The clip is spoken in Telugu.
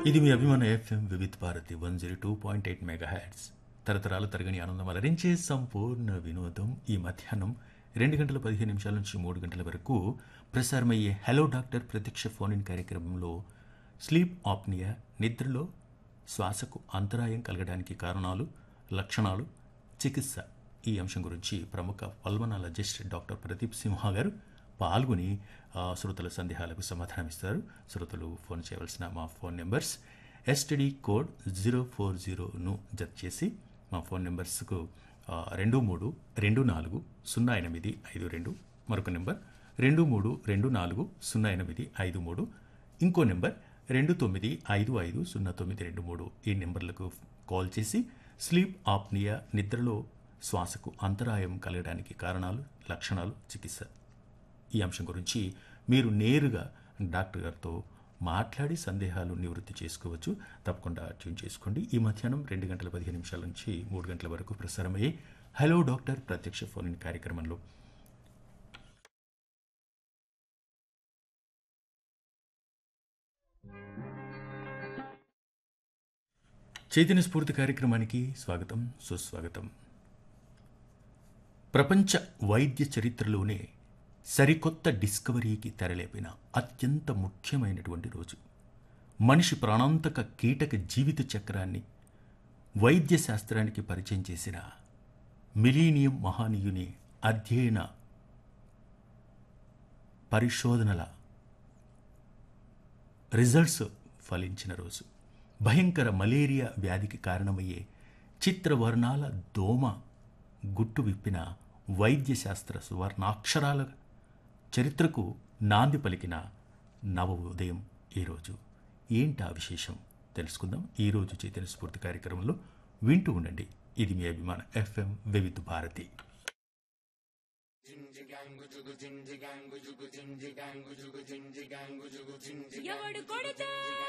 ఇది మీ అభిమాన FM Vividh Bharati 102.8 mega hats. తరతరాలు తరగని ఆనందం అలరించే సంపూర్ణ వినోదం. ఈ మధ్యాహ్నం 2 గంటల 15 నిమిషాల నుంచి 3 గంటల వరకు ప్రసారమయ్యే హలో డాక్టర్ ప్రత్యక్ష ఫోన్ ఇన్ కార్యక్రమంలో స్లీప్ ఆప్నియా, నిద్రలో శ్వాసకు అంతరాయం కలగడానికి కారణాలు, లక్షణాలు, చికిత్స ఈ అంశం గురించి ప్రముఖ పల్మనాలజిస్ట్ డాక్టర్ ప్రదీప్ సింహ గారు పాల్గొని శ్రోతల సందేహాలకు సమాధానమిస్తారు. శ్రోతలు ఫోన్ చేయవలసిన మా ఫోన్ నెంబర్స్ ఎస్టీడీ కోడ్ 040ను జత చేసి మా ఫోన్ నెంబర్స్కు 23240852, మరొక నెంబర్ 23240853, ఇంకో నెంబర్ 29550923. ఈ నెంబర్లకు కాల్ చేసి స్లీప్ ఆప్నియా, నిద్రలో శ్వాసకు అంతరాయం కలగడానికి కారణాలు, లక్షణాలు, చికిత్స ఈ అంశం గురించి మీరు నేరుగా డాక్టర్ గారితో మాట్లాడి సందేహాలు నివృత్తి చేసుకోవచ్చు. తప్పకుండా ట్యూన్ చేసుకోండి. ఈ మధ్యాహ్నం 2 గంటల 15 నిమిషాల నుంచి 3 గంటల వరకు ప్రసారమయ్యే హలో డాక్టర్ ప్రత్యక్ష ఫోన్ ఇన్ కార్యక్రమంలో చైతన్య స్ఫూర్తి కార్యక్రమానికి స్వాగతం, సుస్వాగతం. ప్రపంచ వైద్య చరిత్రలోనే సరికొత్త డిస్కవరీకి తెరలేపిన అత్యంత ముఖ్యమైనటువంటి రోజు. మనిషి ప్రాణాంతక కీటక జీవిత చక్రాన్ని వైద్య శాస్త్రానికి పరిచయం చేసిన మిలీనియం మహానీయుని అధ్యయన పరిశోధనల రిజల్ట్స్ ఫలించిన రోజు. భయంకర మలేరియా వ్యాధికి కారణమయ్యే చిత్రవర్ణాల దోమ గుట్టు విప్పిన వైద్యశాస్త్ర సువర్ణాక్షరాల చరిత్రకు నాంది పలికిన నవ ఉదయం ఈరోజు. ఏంటా విశేషం తెలుసుకుందాం ఈరోజు చైతన్య స్ఫూర్తి కార్యక్రమంలో. వింటూ ఉండండి. ఇది మీ అభిమాన ఎఫ్ఎం వివిధ భారతి. ఎవడు కొడితే